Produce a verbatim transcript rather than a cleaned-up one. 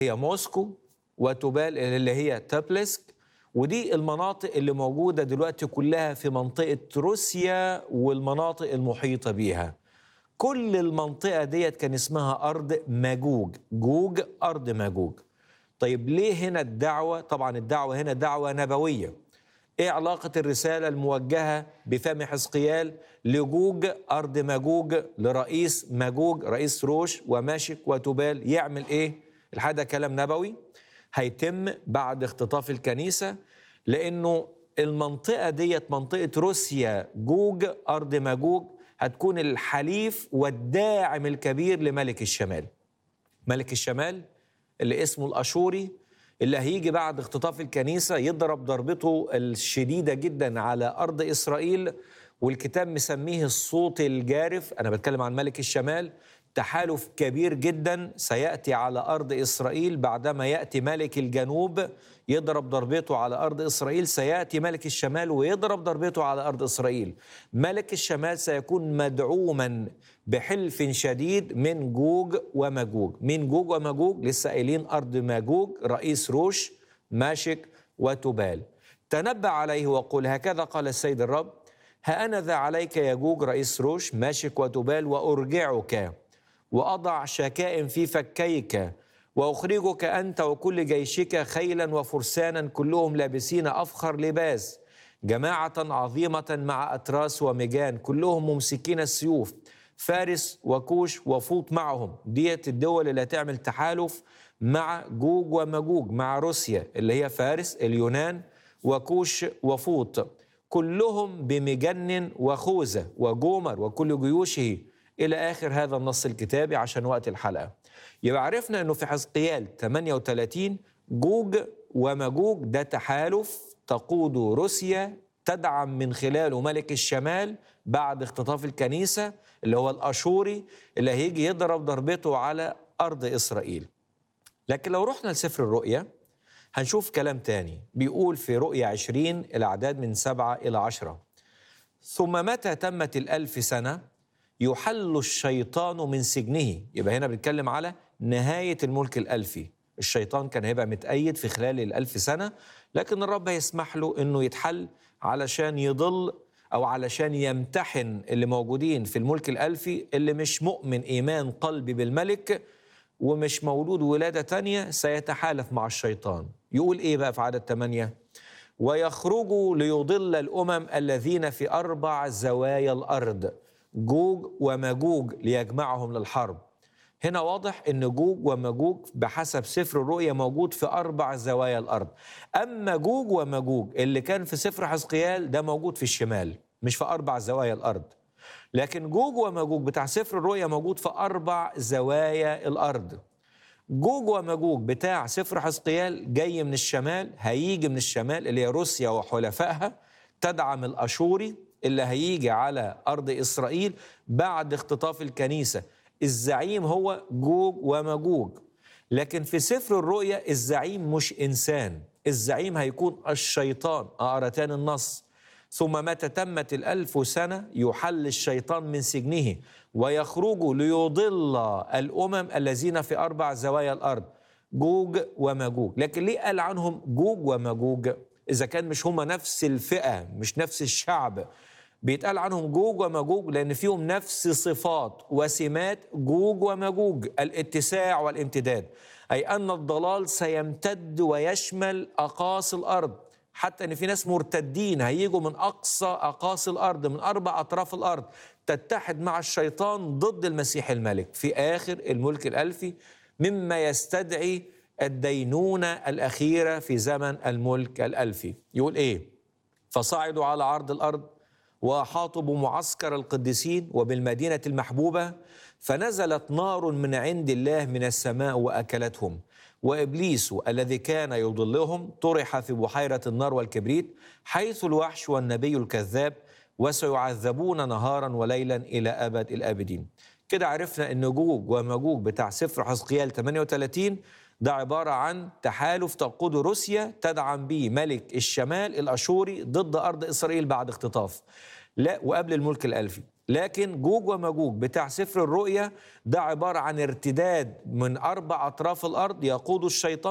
هي موسكو وتوبال اللي هي تابلسك، ودي المناطق اللي موجودة دلوقتي كلها في منطقة روسيا والمناطق المحيطة بيها. كل المنطقة ديت كان اسمها أرض ماجوج، جوج أرض ماجوج. طيب ليه هنا الدعوة؟ طبعا الدعوة هنا دعوة نبوية. ايه علاقة الرسالة الموجهة بفم حزقيال لجوج أرض ماجوج لرئيس ماجوج رئيس روش وماشك وتوبال؟ يعمل ايه؟ الحقيقة ده كلام نبوي هيتم بعد اختطاف الكنيسة، لأنه المنطقة ديت منطقة روسيا جوج أرض ماجوج هتكون الحليف والداعم الكبير لملك الشمال. ملك الشمال اللي اسمه الأشوري، اللي هيجي بعد اختطاف الكنيسة يضرب ضربته الشديدة جدا على أرض إسرائيل، والكتاب مسميه الصوت الجارف. أنا بتكلم عن ملك الشمال. تحالف كبير جدا سيأتي على أرض إسرائيل بعدما يأتي ملك الجنوب يضرب ضربته على أرض إسرائيل، سيأتي ملك الشمال ويضرب ضربته على أرض إسرائيل. ملك الشمال سيكون مدعوما بحلف شديد من جوج وماجوج. من جوج وماجوج لسه قايلين أرض ماجوج رئيس روش ماشك وتوبال. تنبأ عليه وقل هكذا قال السيد الرب: ها أنا ذا عليك يا جوج رئيس روش ماشك وتوبال، وأرجعك وأضع شكائم في فكيك، وأخرجك أنت وكل جيشك خيلا وفرسانا كلهم لابسين أفخر لباس، جماعة عظيمة مع أتراس ومجان كلهم ممسكين السيوف، فارس وكوش وفوط معهم. ديت الدول اللي هتعمل تحالف مع جوج وماجوج مع روسيا اللي هي فارس اليونان وكوش وفوط، كلهم بمجن وخوذة وجومر وكل جيوشه، إلى آخر هذا النص الكتابي عشان وقت الحلقة. يبقى عرفنا أنه في حزقيال ثمانية وثلاثين جوج وماجوج ده تحالف تقود روسيا تدعم من خلاله ملك الشمال بعد اختطاف الكنيسة اللي هو الأشوري اللي هيجي يضرب ضربته على أرض إسرائيل. لكن لو رحنا لسفر الرؤيا هنشوف كلام تاني بيقول في رؤيا عشرين الأعداد من سبعة إلى عشرة: ثم متى تمت الألف سنة يحل الشيطان من سجنه. يبقى هنا بنتكلم على نهاية الملك الألفي. الشيطان كان هيبقى متأيد في خلال الألف سنة، لكن الرب هيسمح له أنه يتحل علشان يضل أو علشان يمتحن اللي موجودين في الملك الألفي اللي مش مؤمن إيمان قلبي بالملك ومش مولود ولادة تانية سيتحالف مع الشيطان. يقول إيه بقى في عدد ثمانية؟ ويخرجوا ليضل الأمم الذين في أربع زوايا الأرض، جوج وماجوج ليجمعهم للحرب. هنا واضح أن جوج وماجوج بحسب سفر الرؤيا موجود في أربع زوايا الأرض. أما جوج وماجوج اللي كان في سفر حزقيال ده موجود في الشمال مش في أربع زوايا الأرض، لكن جوج وماجوج بتاع سفر الرؤيا موجود في أربع زوايا الأرض. جوج وماجوج بتاع سفر حزقيال جاي من الشمال، هيجي من الشمال اللي هي روسيا وحلفائها تدعم الأشوري اللي هيجي على أرض إسرائيل بعد اختطاف الكنيسة. الزعيم هو جوج وماجوج، لكن في سفر الرؤيا الزعيم مش إنسان، الزعيم هيكون الشيطان. أقرأ تاني النص: ثم متى تمت الألف سنة يحل الشيطان من سجنه ويخرج ليضل الأمم الذين في أربع زوايا الأرض، جوج وماجوج. لكن ليه قال عنهم جوج وماجوج إذا كان مش هما نفس الفئة مش نفس الشعب؟ بيتقال عنهم جوج وماجوج لأن فيهم نفس صفات وسمات جوج وماجوج، الاتساع والامتداد، أي أن الضلال سيمتد ويشمل أقاصي الأرض، حتى أن في ناس مرتدين هيجوا من أقصى أقاصي الأرض من أربع أطراف الأرض تتحد مع الشيطان ضد المسيح الملك في آخر الملك الألفي، مما يستدعي الدينونة الأخيرة في زمن الملك الألفي. يقول إيه؟ فصعدوا على عرض الأرض وأحاطوا بمعسكر القديسين وبالمدينة المحبوبة، فنزلت نار من عند الله من السماء وأكلتهم، وإبليس الذي كان يضلهم طرح في بحيرة النار والكبريت حيث الوحش والنبي الكذاب، وسيعذبون نهارا وليلا إلى أبد الآبدين. كده عرفنا أن جوج وماجوج بتاع سفر حزقيال ثمانية وثلاثين ده عبارة عن تحالف تقود روسيا تدعم به ملك الشمال الأشوري ضد أرض إسرائيل بعد اختطاف لا وقبل الملك الألفي. لكن جوج وماجوج بتاع سفر الرؤيا ده عبارة عن ارتداد من أربع أطراف الأرض يقود الشيطان